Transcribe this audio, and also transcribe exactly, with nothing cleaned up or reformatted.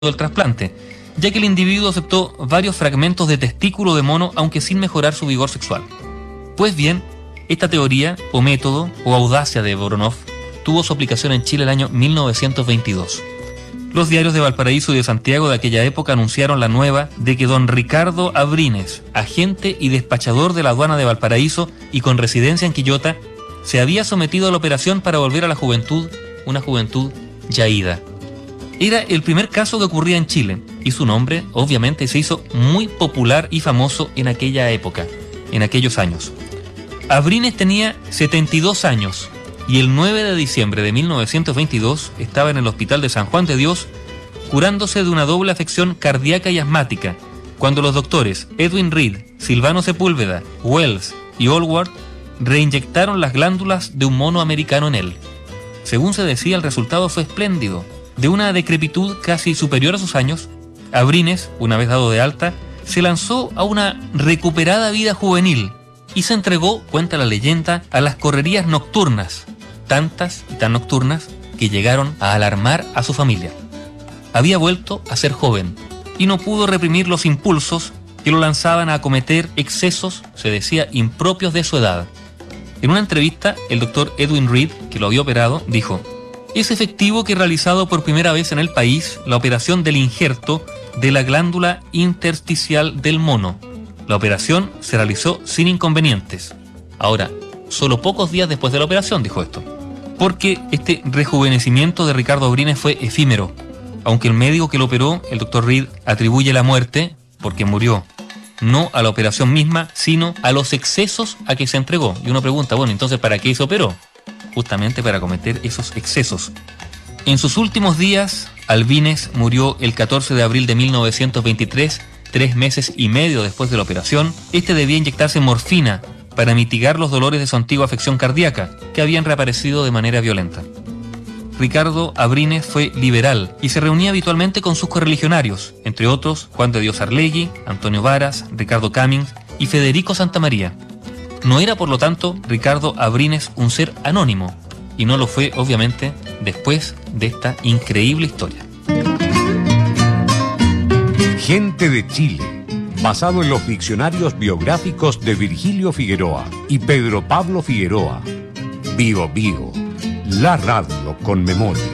del trasplante, ya que el individuo aceptó varios fragmentos de testículo de mono aunque sin mejorar su vigor sexual. Pues bien, esta teoría, o método, o audacia de Voronov, tuvo su aplicación en Chile el año mil novecientos veintidós. Los diarios de Valparaíso y de Santiago de aquella época anunciaron la nueva de que don Ricardo Abrines, agente y despachador de la aduana de Valparaíso y con residencia en Quillota, se había sometido a la operación para volver a la juventud, una juventud ya ida. Era el primer caso que ocurría en Chile, y su nombre, obviamente, se hizo muy popular y famoso en aquella época, en aquellos años. Abrines tenía setenta y dos años, y el nueve de diciembre de mil novecientos veintidós estaba en el Hospital de San Juan de Dios, curándose de una doble afección cardíaca y asmática, cuando los doctores Edwin Reed, Silvano Sepúlveda, Wells y Allward reinyectaron las glándulas de un mono americano en él. Según se decía, el resultado fue espléndido. De una decrepitud casi superior a sus años, Abrines, una vez dado de alta, se lanzó a una recuperada vida juvenil y se entregó, cuenta la leyenda, a las correrías nocturnas, tantas y tan nocturnas que llegaron a alarmar a su familia. Había vuelto a ser joven y no pudo reprimir los impulsos que lo lanzaban a cometer excesos, se decía, impropios de su edad. En una entrevista, el doctor Edwin Reed, que lo había operado, dijo: es efectivo que he realizado por primera vez en el país la operación del injerto de la glándula intersticial del mono. La operación se realizó sin inconvenientes. Ahora, solo pocos días después de la operación dijo esto, porque este rejuvenecimiento de Ricardo Abrines fue efímero, aunque el médico que lo operó, el doctor Reed, atribuye la muerte, porque murió, no a la operación misma, sino a los excesos a que se entregó. Y uno pregunta, bueno, entonces ¿para qué se operó? Justamente para cometer esos excesos. En sus últimos días, Abrines murió el catorce de abril de mil novecientos veintitrés, tres meses y medio después de la operación. Este debía inyectarse morfina para mitigar los dolores de su antigua afección cardíaca, que habían reaparecido de manera violenta. Ricardo Abrines fue liberal y se reunía habitualmente con sus correligionarios, entre otros Juan de Dios Arlegui, Antonio Varas, Ricardo Cummings y Federico Santamaría. No era, por lo tanto, Ricardo Abrines un ser anónimo, y no lo fue, obviamente, después de esta increíble historia. Gente de Chile, basado en los diccionarios biográficos de Virgilio Figueroa y Pedro Pablo Figueroa. Bio Bio, la radio con memoria.